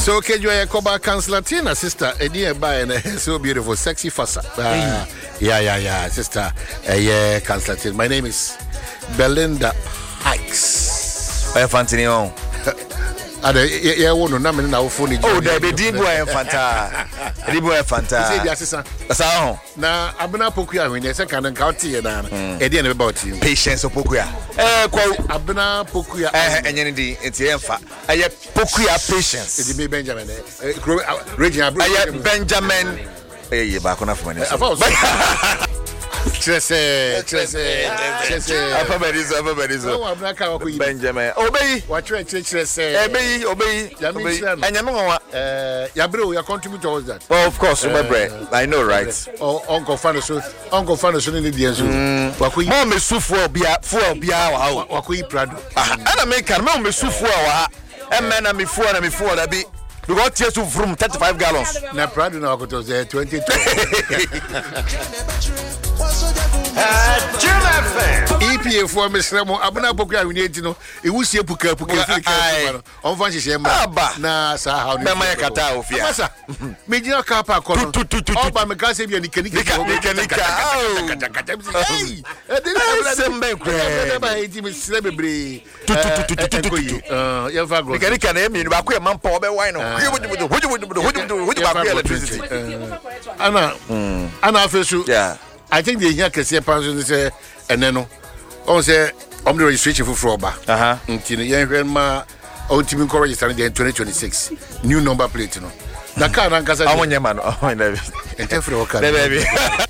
So Kejo Koba Councilor sister Eddie Bayan so beautiful sexy fassa. Yeah sister Councilor. My name is Belinda Hikes. Fantini. Yeah, one no name na phone. Oh, there be deep boy Fanta. Deep boy Fanta. Say the assistant. Sao. Na abena pokuya when you second and count here na. Eddie na about you. Patience opokuya. Kwa abena pokuya. Enyene di enti emfa. Aye pokuya patience. Edi me Benjamin. Region Benjamin. Ye ba kona fo mani. Chese. Apaberizo. No, I'm not going to Benjamin. Obey. What chese. Obey. Anyamwa. Yabro, you contribute towards that. Oh, of course, I know, right? Oh, Uncle Fanoso in the Diaz. Mom is so for Bia, Wakui Prado. And I make a mom is so for and man, I'm before that be. We got tears from 35 gallons. Na Prado now got there 22. EPA for Mr. Abuna Poka, we need to know. It was here Puka on Fancy na sa how na Kata of ya. Major Kappa, all by Macassi and I think the here can say person say and then on say on the registration for Froba. Until the ma on team register in 2026. New number plate no. Na car na kasa. I want your man. Oh, baby.